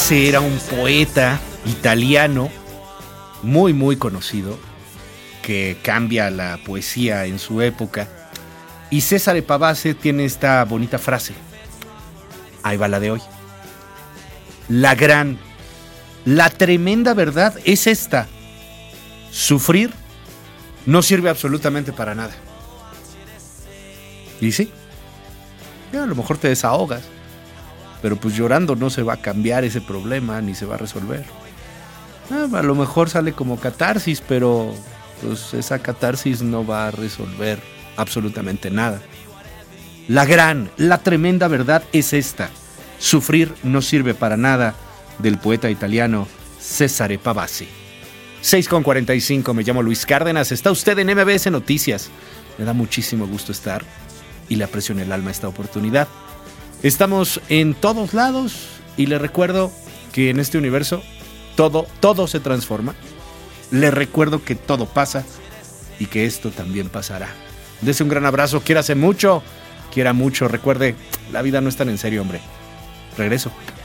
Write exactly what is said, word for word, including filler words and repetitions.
Pavese era un poeta italiano muy muy conocido que cambia la poesía en su época, y Cesare Pavese tiene esta bonita frase. Ahí va la de hoy. La gran, la tremenda verdad es esta: sufrir no sirve absolutamente para nada. Y sí, ya a lo mejor te desahogas, pero pues llorando no se va a cambiar ese problema ni se va a resolver. Ah, a lo mejor sale como catarsis, pero pues esa catarsis no va a resolver absolutamente nada. La gran, la tremenda verdad es esta: sufrir no sirve para nada, del poeta italiano Cesare Pavese. seis con cuarenta y cinco, me llamo Luis Cárdenas, está usted en M B S Noticias. Me da muchísimo gusto estar y le aprecio en el alma esta oportunidad. Estamos en todos lados y le recuerdo que en este universo todo, todo se transforma. Le recuerdo que todo pasa y que esto también pasará. Dese un gran abrazo, quiérase mucho, quiera mucho. Recuerde, la vida no es tan en serio, hombre. Regreso.